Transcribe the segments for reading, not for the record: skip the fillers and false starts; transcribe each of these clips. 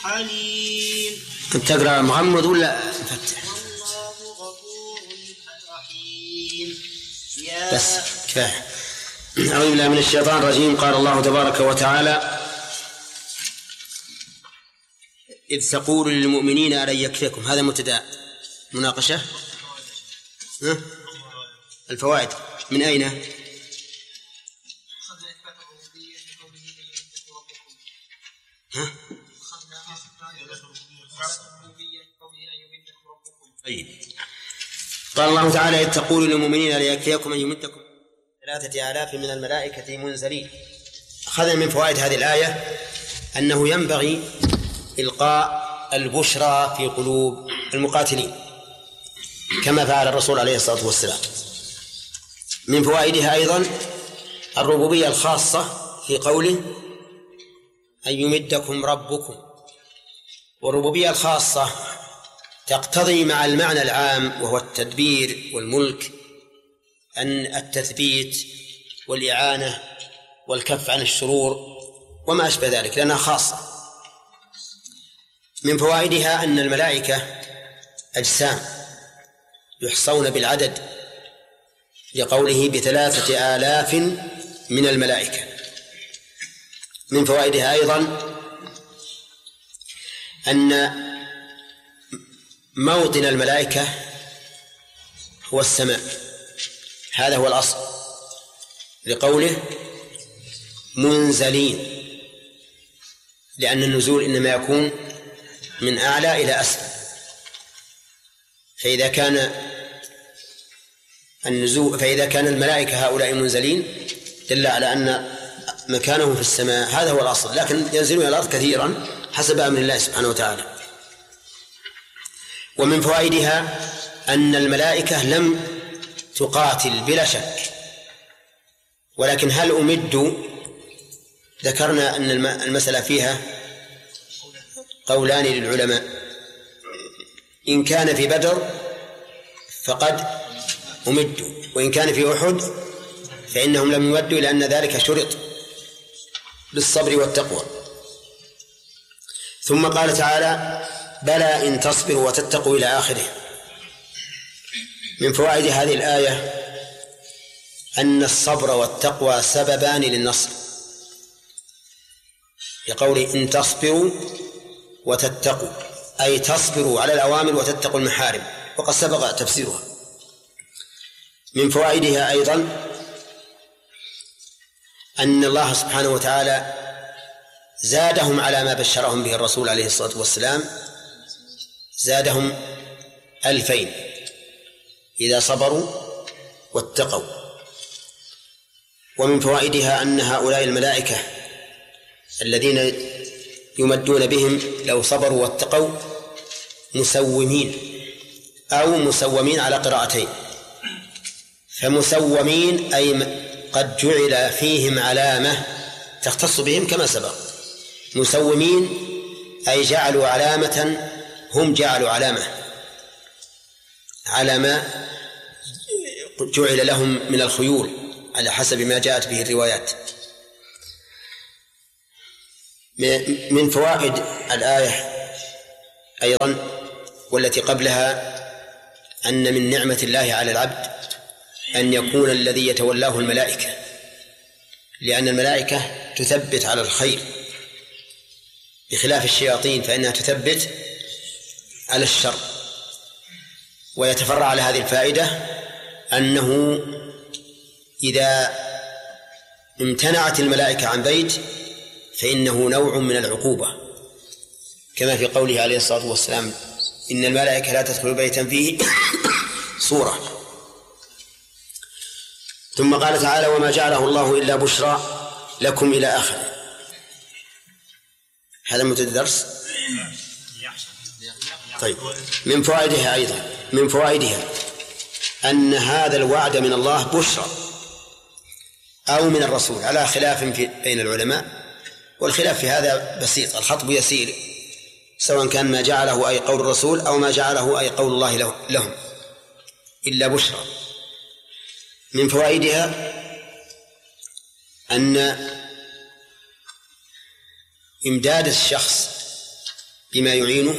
حليم. أنت تقرأ مغمض ولا مفتح؟ والله غفور رحيم. بس كفاية. أعوذ بالله من الشيطان الرجيم. قال الله تبارك وتعالى: إذ تقول للمؤمنين ألن يكفيكم. هذا مبتدأ مناقشة. الفوائد من أين؟ قال الله تعالى: إذ تقول للمؤمنين ألن يكفيكم أن يمدكم 3000 من الملائكة منزلين. أخذنا من فوائد هذه الآية أنه ينبغي إلقاء البشرى في قلوب المقاتلين كما فعل الرسول عليه الصلاة والسلام. من فوائدها أيضا الربوبية الخاصة في قوله أن يمدكم ربكم، والربوبية الخاصة تقتضي مع المعنى العام وهو التدبير والملك أن التثبيت والإعانة والكف عن الشرور وما أشبه ذلك لأنها خاصة. من فوائدها أن الملائكة أجسام يحصون بالعدد لقوله 3000 من الملائكة. من فوائدها أيضا أن موطن الملائكة هو السماء، هذا هو الأصل لقوله منزلين، لأن النزول إنما يكون من أعلى إلى أسفل، فإذا كان الملائكة هؤلاء منزلين دل على أن مكانهم في السماء، هذا هو الأصل، لكن ينزلون إلى الأرض كثيرا حسب أمر الله سبحانه وتعالى. ومن فوائدها أن الملائكة لم تقاتل بلا شك، ولكن هل أمدوا؟ ذكرنا أن المسألة فيها قولان للعلماء: إن كان في بدر فقد أمدوا، وإن كان في أحد فإنهم لم يمدوا لأن ذلك شرط بالصبر والتقوى. ثم قال تعالى: بلى إن تصبروا وتتقوا إلى آخره. من فوائد هذه الآية أن الصبر والتقوى سببان للنصر، لقوله إن تصبروا وتتقوا، أي تصبروا على الأوامر وتتقوا المحارم، وقد سبق تفسيرها. من فوائدها أيضا أن الله سبحانه وتعالى زادهم على ما بشرهم به الرسول عليه الصلاة والسلام، زادهم 2000 إذا صبروا واتقوا. ومن فوائدها أن هؤلاء الملائكة الذين يمدون بهم لو صبروا واتقوا مسومين أو مسومين على قراءتين. فمسومين أي قد جعل فيهم علامة تختص بهم كما سبق، مسومين أي جعلوا علامة، هم جعلوا علامة على ما جعل لهم من الخيول على حسب ما جاءت به الروايات. من فوائد الآية أيضا والتي قبلها أن من نعمة الله على العبد أن يكون الذي يتولاه الملائكة، لأن الملائكة تثبت على الخير بخلاف الشياطين فإنها تثبت على الشر. ويتفرع على هذه الفائدة أنه إذا امتنعت الملائكة عن بيت فإنه نوع من العقوبة، كما في قوله عليه الصلاة والسلام: إن الملائكة لا تدخل بيتا فيه صورة. ثم قال تعالى: وما جعله الله إلا بشرى لكم إلى آخره. هذا مبتدأ الدرس. طيب، من فوائدها أيضا أن هذا الوعد من الله بشرى أو من الرسول، على خلاف بين العلماء، والخلاف في هذا بسيط، الخطب يسير، سواء كان ما جعله أي قول الرسول أو ما جعله أي قول الله لهم، إلا بشرى. من فوائدها أن إمداد الشخص بما يعينه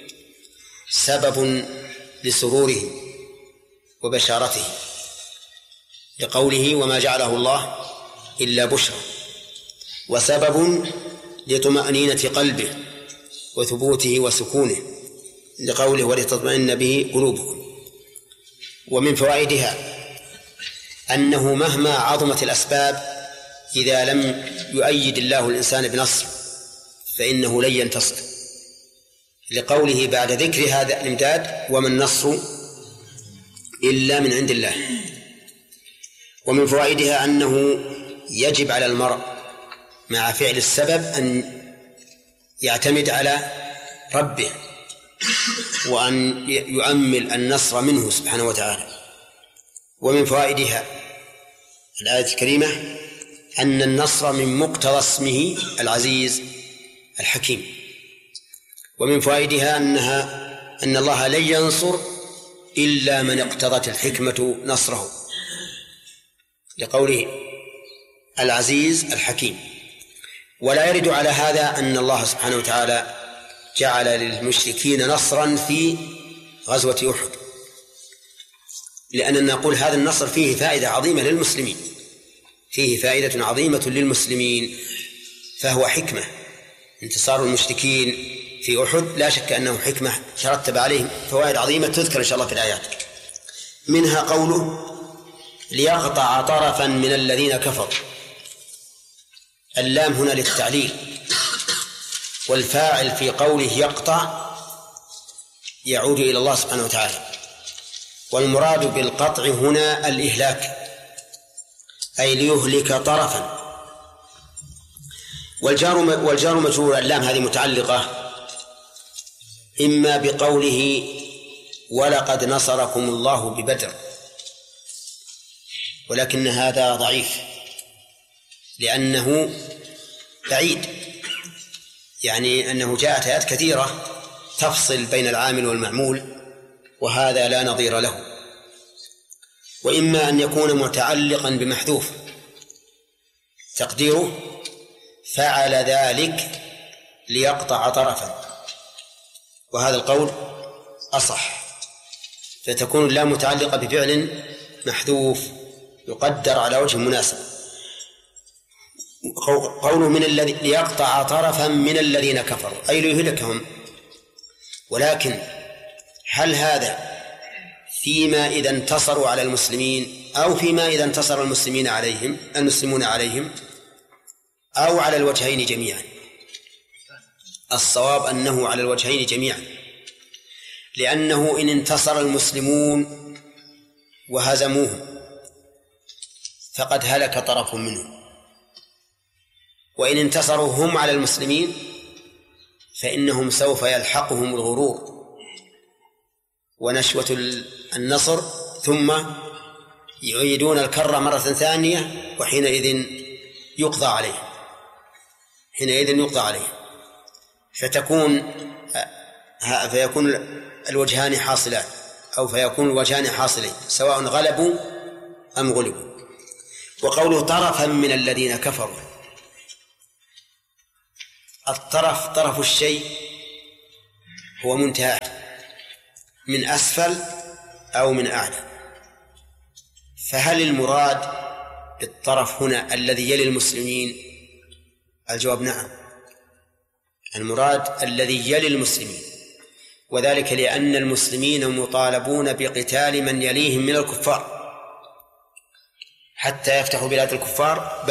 سبب لسروره وبشارته، لقوله وما جعله الله إلا بشرى، وسبب لطمأنينة قلبه وثبوته وسكونه، لقوله ولتطمئن به قلوبكم. ومن فوائدها أنه مهما عظمت الأسباب إذا لم يؤيد الله الإنسان بنصر فإنه لن ينتصر، لقوله بعد ذكر هذا الإمداد وما النصر إلا من عند الله. ومن فوائدها أنه يجب على المرء مع فعل السبب أن يعتمد على ربه وأن يؤمل النصر منه سبحانه وتعالى. ومن فوائدها الآية الكريمة أن النصر من مقتضى اسمه العزيز الحكيم. ومن فوائدها أن الله لن ينصر إلا من اقتضت الحكمة نصره، لقوله العزيز الحكيم. ولا يرد على هذا أن الله سبحانه وتعالى جعل للمشركين نصرا في غزوة أحد، لأننا نقول هذا النصر فيه فائدة عظيمة للمسلمين، فيه فائدة عظيمة للمسلمين، فهو حكمة. انتصار المشركين في أحد لا شك أنه حكمة ترتب عليه فوائد عظيمة تذكر إن شاء الله في الآيات. منها قوله ليقطع طرفا من الذين كفروا، اللام هنا للتعليل، والفاعل في قوله يقطع يعود إلى الله سبحانه وتعالى، والمراد بالقطع هنا الإهلاك، أي ليهلك طرفا. والجار مجرور اللام هذه متعلقة إما بقوله ولقد نصركم الله ببدر، ولكن هذا ضعيف لأنه بعيد، يعني أنه جاءت آيات كثيرة تفصل بين العامل والمعمول، وهذا لا نظير له. وإما أن يكون متعلقا بمحذوف تقديره فعل ذلك ليقطع طرفا، وهذا القول أصح، فتكون اللام متعلقة بفعل محذوف يقدر على وجه مناسب. قوله من الذي ليقطع طرفا من الذين كفروا أي ليهلكهم. ولكن هل هذا فيما إذا انتصروا على المسلمين أو فيما إذا انتصر المسلمون عليهم أو على الوجهين جميعا؟ الصواب أنه على الوجهين جميعا، لأنه إن انتصر المسلمون وهزموهم فقد هلك طرف منهم، وإن انتصروا هم على المسلمين فإنهم سوف يلحقهم الغرور ونشوة النصر ثم يعيدون الكرة مرة ثانية، وحينئذ يقضى عليهم، فيكون الوجهان حاصلان، أو فيكون الوجهان حاصلين سواء غلبوا أم غلبوا. وقوله طرفا من الذين كفروا، الطرف طرف الشيء هو منتهى من أسفل أو من أعلى، فهل المراد بالطرف هنا الذي يلي المسلمين؟ الجواب نعم، المراد الذي يلي المسلمين، وذلك لأن المسلمين مطالبون بقتال من يليهم من الكفار حتى يفتحوا بلاد الكفار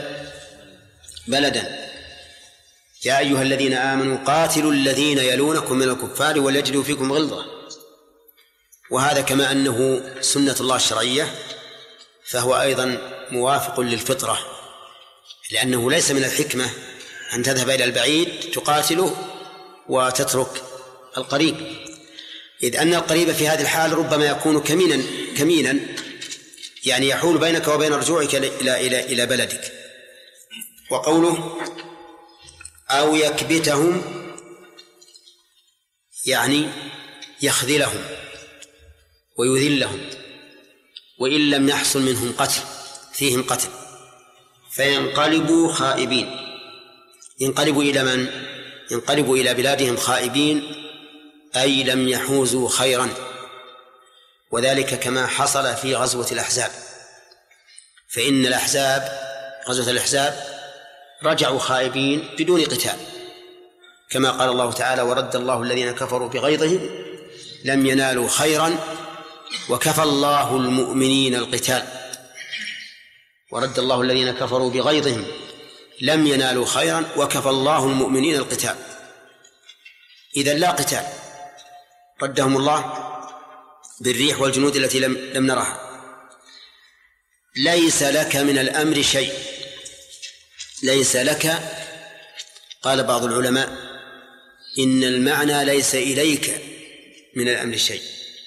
بلدا. يا أيها الذين آمنوا قاتلوا الذين يلونكم من الكفار وليجدوا فيكم غلظة. وهذا كما أنه سنة الله الشرعية فهو أيضا موافق للفطرة، لأنه ليس من الحكمة أن تذهب إلى البعيد تقاتله وتترك القريب، إذ أن القريب في هذه الحال ربما يكون كمينا يعني يحول بينك وبين رجوعك إلى بلدك. وقوله أو يكبتهم يعني يخذلهم ويذلهم، وإن لم يحصل منهم فيهم قتل فينقلبوا خائبين. ينقلبوا إلى من؟ انقلبوا إلى بلادهم خائبين أي لم يحوزوا خيرا، وذلك كما حصل في غزوة الأحزاب، فإن غزوة الأحزاب رجعوا خائبين بدون قتال، كما قال الله تعالى: ورد الله الذين كفروا بغيظهم لم ينالوا خيرا وكفى الله المؤمنين القتال. ورد الله الذين كفروا بغيظهم لم ينالوا خيرا وكفى الله المؤمنين القتال. إذن لا قتال، ردهم الله بالريح والجنود التي لم نرها. ليس لك من الأمر شيء. ليس لك، قال بعض العلماء إن المعنى ليس إليك من الأمر شيء،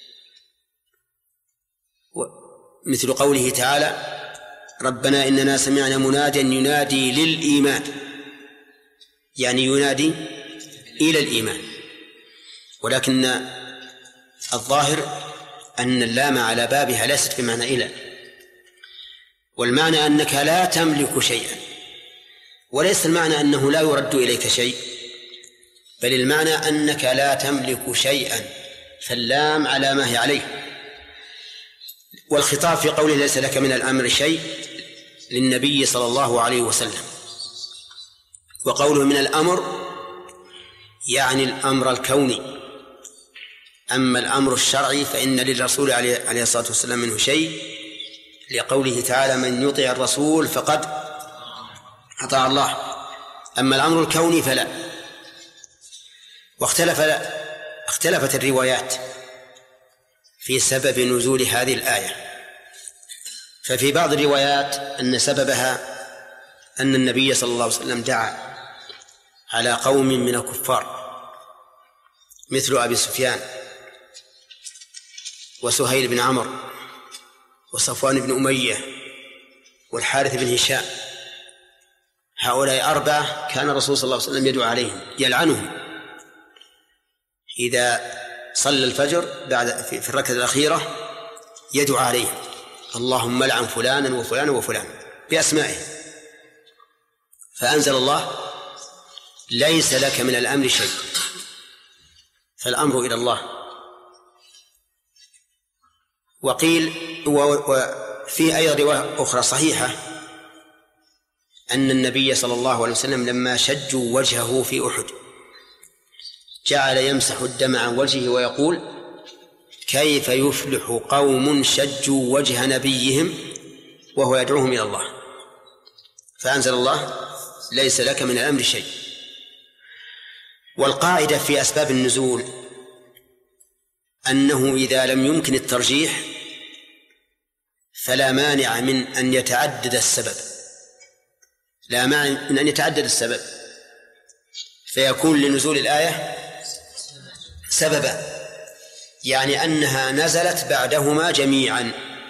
مثل قوله تعالى: ربنا إننا سمعنا مناديا ينادي للإيمان، يعني ينادي إلى الإيمان، ولكن الظاهر أن اللام على بابها ليست بمعنى إلى، والمعنى أنك لا تملك شيئا، وليس المعنى أنه لا يرد إليك شيء، بل المعنى أنك لا تملك شيئا، فاللام على ما هي عليه. والخطاب في قوله ليس لك من الأمر شيء للنبي صلى الله عليه وسلم، وقوله من الأمر يعني الأمر الكوني، أما الأمر الشرعي فإن للرسول عليه الصلاة والسلام منه شيء، لقوله تعالى: من يطع الرسول فقد أطاع الله. أما الأمر الكوني فلا. واختلفت الروايات في سبب نزول هذه الآية، ففي بعض الروايات أن سببها أن النبي صلى الله عليه وسلم دعا على قوم من الكفار مثل أبي سفيان وسهيل بن عمرو وصفوان بن أمية والحارث بن هشام. هؤلاء أربعة كان الرسول صلى الله عليه وسلم يدعو عليهم يلعنهم إذا صلى الفجر في الركعة الأخيرة، يدعو عليهم: اللهم لعن فلانا وفلانا وفلانا بأسمائهم. فأنزل الله: ليس لك من الأمر شيء، فالأمر إلى الله. وقيل وفي أيضا رواية أخرى صحيحة أن النبي صلى الله عليه وسلم لما شجوا وجهه في أحد جعل يمسح الدم عن وجهه ويقول: كيف يفلح قوم شجوا وجه نبيهم وهو يدعوهم إلى الله. فأنزل الله: ليس لك من الأمر شيء. والقاعدة في أسباب النزول أنه إذا لم يمكن الترجيح فلا مانع من أن يتعدد السبب، لا مانع من أن يتعدد السبب، فيكون لنزول الآية سببا، يعني أنها نزلت بعدهما جميعا،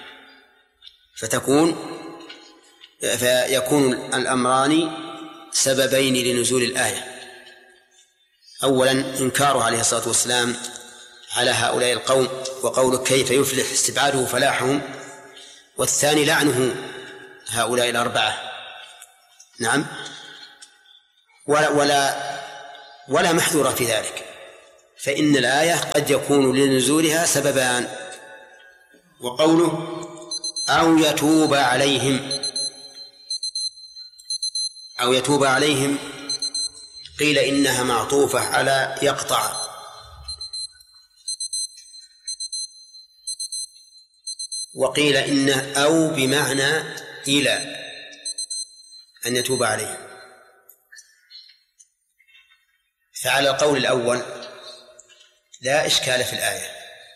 فيكون الأمران سببين لنزول الآية: أولا إنكاره عليه الصلاة والسلام على هؤلاء القوم وقوله كيف يفلح استبعاده فلاحهم، والثاني لعنه هؤلاء الأربعة. نعم، ولا محذور في ذلك، فإن الآية قد يكون لنزولها سببان. وقوله أو يتوب عليهم قيل إنها معطوفة على يقطع، وقيل إنه أو بمعنى إلى أن يتوب عليهم. فعلى القول الأول لا إشكال في الآية،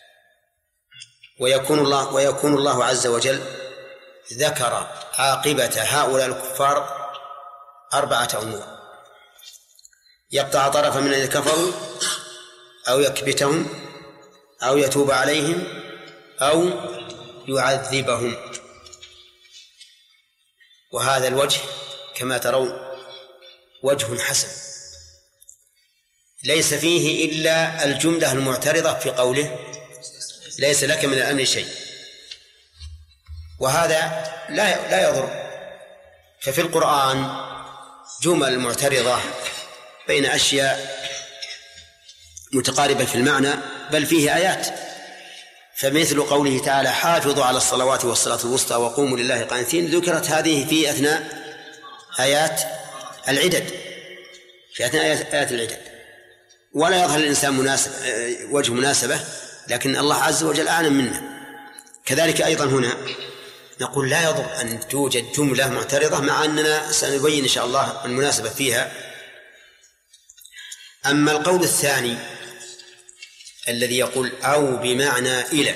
ويكون الله عز وجل ذكر عاقبة هؤلاء الكفار 4 أمور: يقطع طرفا من الذين كفروا، أو يكبتهم، أو يتوب عليهم، أو يعذبهم. وهذا الوجه كما ترون وجه حسن، ليس فيه إلا الجملة المعترضة في قوله ليس لك من الأمر شيء، وهذا لا يضر. ففي القرآن جمل معترضة بين أشياء متقاربة في المعنى، بل فيه آيات. فمثل قوله تعالى: حافظوا على الصلوات والصلاة الوسطى وقوموا لله قانتين، ذكرت هذه في أثناء آيات العدد، في أثناء آيات العدد، ولا يظهر الإنسان وجه مناسبة، لكن الله عز وجل أعلم منا. كذلك أيضا هنا نقول لا يضر أن توجد جملة معترضة، مع أننا سنبين إن شاء الله المناسبة فيها. أما القول الثاني الذي يقول أو بمعنى إلى،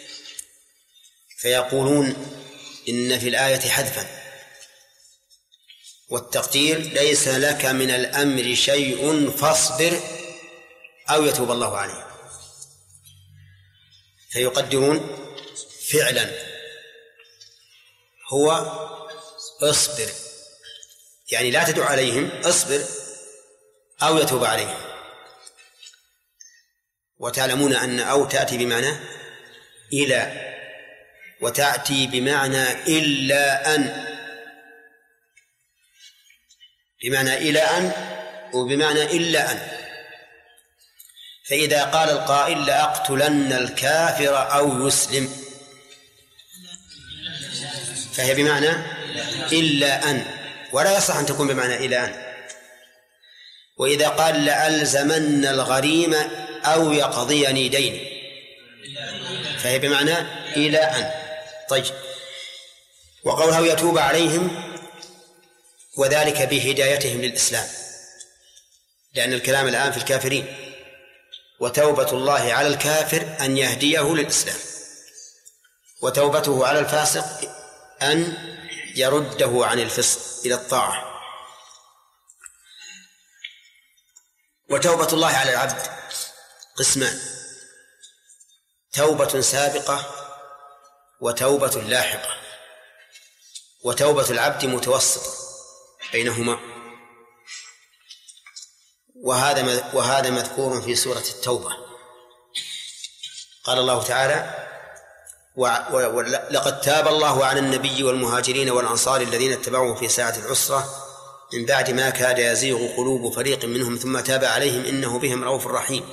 فيقولون إن في الآية حذفا، والتقدير: ليس لك من الأمر شيء فاصبر أو يتوب الله عليه. فيقدرون فعلا هو اصبر، يعني لا تدع عليهم، اصبر أو يتوب عليهم. وتعلمون أن أو تأتي بمعنى إلى، وتأتي بمعنى إلا أن، بمعنى إلى أن وبمعنى إلا أن. فإذا قال القائل: لأقتلن الكافر أو يسلم، فهي بمعنى إلا أن، ولا يصح أن تكون بمعنى إلى أن. وإذا قال: لألزمن الغريم أو يقضيني دين، فهي بمعنى إلى أن. طيب، وقوله يتوب عليهم، وذلك بهدايتهم للإسلام، لأن الكلام الآن في الكافرين، وتوبة الله على الكافر أن يهديه للإسلام، وتوبته على الفاسق أن يرده عن الفسق إلى الطاعة. وتوبة الله على العبد قسمان: توبة سابقة وتوبة لاحقة، وتوبة العبد متوسطة بينهما، وهذا مذكور في سورة التوبة. قال الله تعالى: لقد تاب الله على النبي والمهاجرين والأنصار الذين اتبعوه في ساعة العسرة من بعد ما كاد يزيغ قلوب فريق منهم ثم تاب عليهم إنه بهم رؤوف رحيم.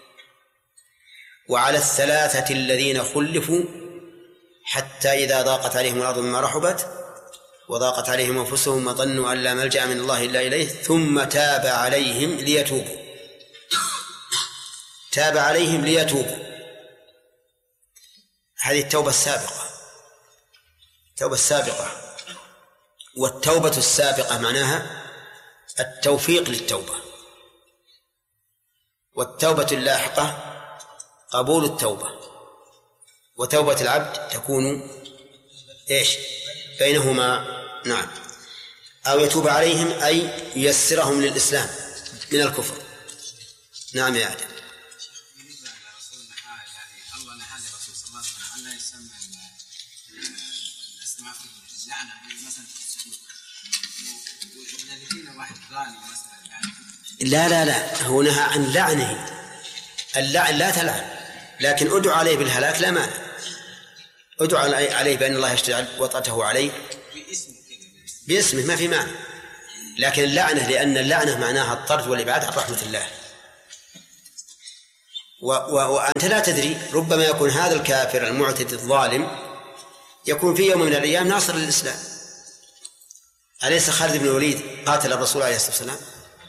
وعلى الثلاثة الذين خلفوا حتى إذا ضاقت عليهم الأرض بما رحبت وضاقت عليهم أنفسهم وظنوا أن لا ملجأ من الله إلا إليه ثم تاب عليهم ليتوبوا. تاب عليهم ليتوبوا، هذه التوبة السابقة، التوبة السابقة. والتوبة السابقة معناها التوفيق للتوبة، والتوبة اللاحقة قبول التوبة. وتوبة العبد تكون إيش؟ بينهما. نعم. أو يتوب عليهم أي ييسرهم للإسلام من الكفر. نعم يا آدم. لا هو نهى عن لعنه. اللعن لا تلعن، لكن ادعو عليه بالهلاك لا مانع. ادعو عليه بأن الله يشتعل وطأته عليه باسمه ما في مانع، لكن اللعنة لأن اللعنة معناها الطرد والإبعاد عن رحمة الله. وأنت لا تدري، ربما يكون هذا الكافر المعتدي الظالم يكون في يوم من الأيام ناصر للإسلام. أليس خالد بن الوليد قاتل الرسول عليه الصلاة والسلام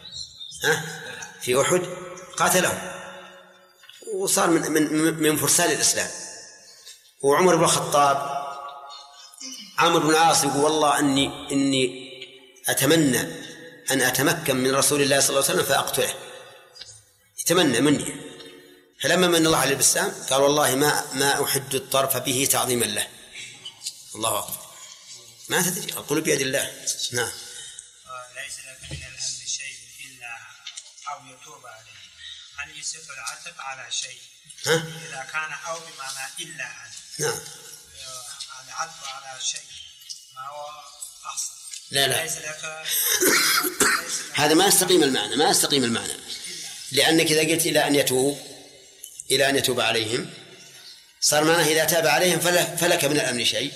في أحد؟ قاتله وصار من فرسان الإسلام. وعمر بن الخطاب، عمرو بن العاص يقول: والله إني أتمنى أن أتمكن من رسول الله صلى الله عليه وسلم فأقتله، يتمنى مني. فلما من الله عليه بالسلام قال: والله ما أحد الطرف به تعظيما له. الله أكبر. ما تدري، القلوب بيد الله. نعم. ليس لك من الأمر شيء إلا أو يتوب عليه. هل يصف العتب على شيء إذا كان أو بمعنى إلا أن؟ نعم. العتب على شيء ما هو أحسن. لا ليس لك هذا ما يستقيم المعنى، ما يستقيم المعنى، لأنك إذا قلت إلى أن يتوب عليهم صار معناه إذا تاب عليهم فلك من الأمر شيء.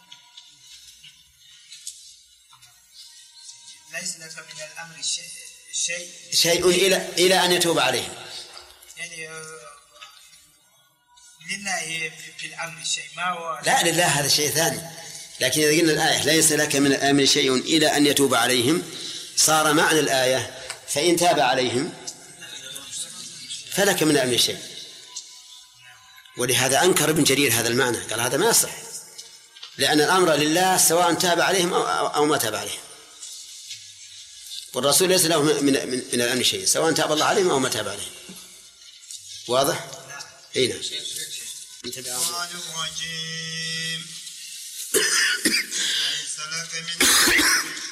ليس لك من الأمر شيء شيء إلى أن يتوب عليهم، يعني لله في الأمر شيء ما هو لا لله هذا شيء ثاني. لكن إذا قلنا الآية ليس لك من الأمر شيء إلى أن يتوب عليهم، صار معنى الآية فإن تاب عليهم فلك من الأمر شيء. ولهذا أنكر ابن جرير هذا المعنى، قال هذا ما يصح، لأن الأمر لله سواء تاب عليهم أو ما تاب عليهم، والرسول ليس له من الأمر شيء سواء تاب الله عليهم أو ما تاب عليهم. واضح؟ أي نعم. ليس لك من